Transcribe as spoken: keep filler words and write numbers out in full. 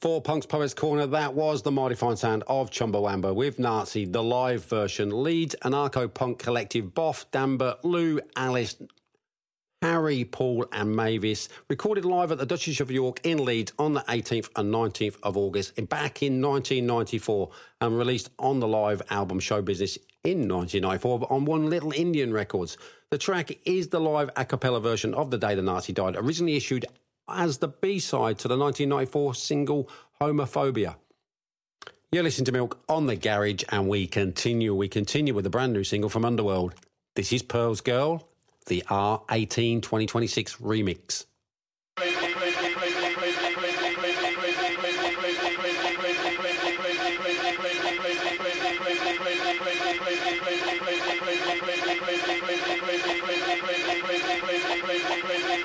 For Punk's Poets Corner, that was the mighty fine sound of Chumbawamba with Nazi, the live version. Leeds, anarcho-punk collective Boff, Dambert, Lou, Alice, Harry, Paul and Mavis, recorded live at the Duchess of York in Leeds on the eighteenth and nineteenth of August back in nineteen ninety-four and released on the live album Show Business in nineteen ninety-four on One Little Indian Records. The track is the live a cappella version of The Day the Nazi Died, originally issued as the B-side to the nineteen ninety-four single Homophobia. You're listening to Milk on The Garage, and we continue. We continue with a brand new single from Underworld. This is Pearl's Girl, the R eighteen twenty twenty-six remix.